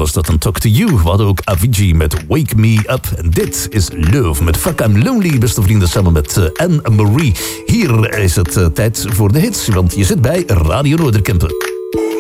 was dat een Talk to You. We hadden ook Avicii met Wake Me Up. En dit is Love met Fuck I'm Lonely, beste vrienden, samen met Anne-Marie. Hier is het tijd voor de hits, want je zit bij Radio Noorderkempen.